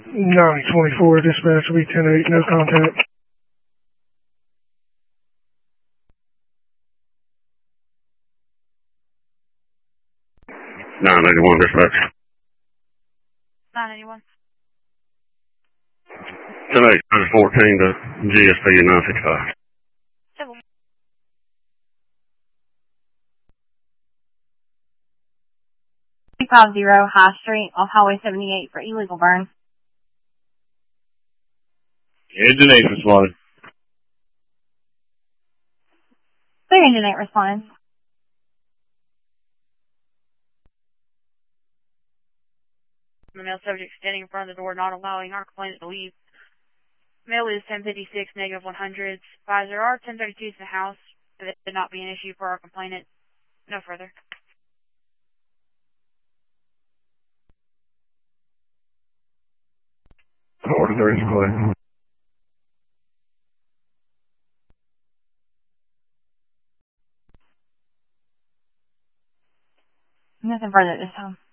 924 dispatch will be 10-8, no contact. 981 dispatch. 981. 10-8, 14 to GSP 965. 350 High Street off Highway 78 for illegal burn. Engine 8 responded. Clear Engine 8 responding. The male subject standing in front of the door not allowing our complainant to leave. Male is 1056, negative 100. Advisor R, 1032 is in the house. That did not be an issue for our complainant. No further. Order is clear. Nothing further at this time.